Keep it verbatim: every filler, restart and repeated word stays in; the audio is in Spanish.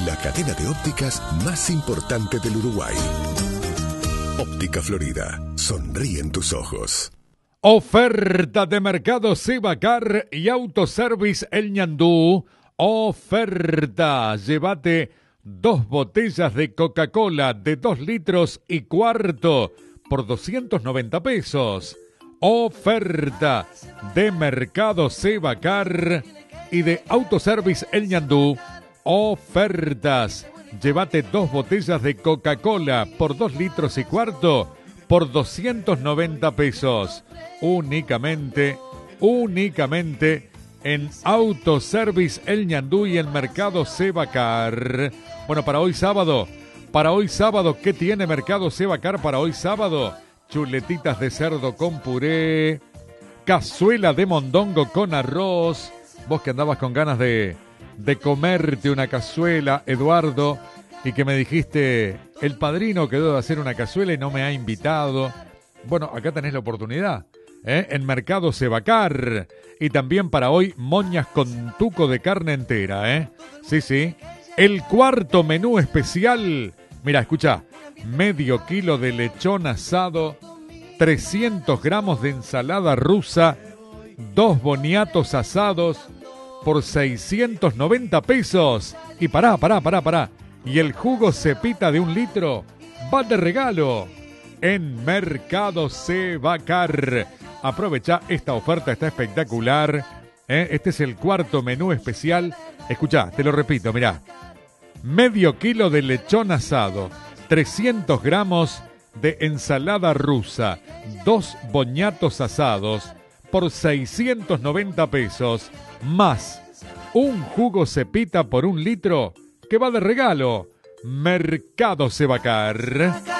la cadena de ópticas más importante del Uruguay. Óptica Florida, sonríen tus ojos. Oferta de Mercado Sebacar y Autoservice El Ñandú. Oferta, llévate dos botellas de Coca-Cola de dos litros y cuarto por doscientos noventa pesos. Oferta de Mercado Sebacar y de Autoservice El Ñandú. Ofertas, llévate dos botellas de Coca-Cola por dos litros y cuarto por doscientos noventa pesos. Únicamente, únicamente en Autoservice El Ñandú y en Mercado Sebacar. Bueno, para hoy sábado, para hoy sábado, ¿qué tiene Mercado Sebacar para hoy sábado? Chuletitas de cerdo con puré, cazuela de mondongo con arroz. Vos que andabas con ganas de, de comerte una cazuela, Eduardo, y que me dijiste, el padrino quedó de hacer una cazuela y no me ha invitado. Bueno, acá tenés la oportunidad, ¿eh? En Mercado Sebacar. Y también para hoy, moñas con tuco de carne entera, ¿eh? Sí, sí. El cuarto menú especial. Mira, escucha. Medio kilo de lechón asado, trescientos gramos de ensalada rusa, dos boniatos asados por seiscientos noventa pesos. Y pará, pará, pará, pará. Y el jugo Cepita de un litro va de regalo en Mercado Sebacar. Aprovecha esta oferta, está espectacular, ¿eh? Este es el cuarto menú especial. Escuchá, te lo repito, mirá. Medio kilo de lechón asado, trescientos gramos de ensalada rusa, dos boñatos asados por seiscientos noventa pesos, más un jugo Cepita por un litro que va de regalo. Mercado Sebacar.